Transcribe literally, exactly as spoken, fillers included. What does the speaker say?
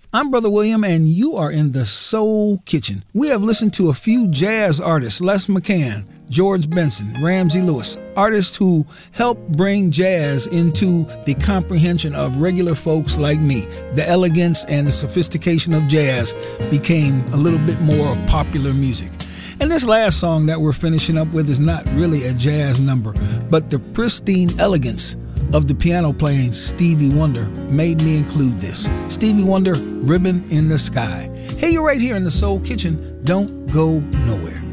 I'm Brother William, and you are in the Soul Kitchen. We have listened to a few jazz artists, Les McCann, George Benson, Ramsey Lewis, artists who helped bring jazz into the comprehension of regular folks like me. The elegance and the sophistication of jazz became a little bit more of popular music. And this last song that we're finishing up with is not really a jazz number, but the pristine elegance of the piano playing Stevie Wonder made me include this. Stevie Wonder, Ribbon in the Sky. Hey, you're right here in the Soul Kitchen. Don't go nowhere.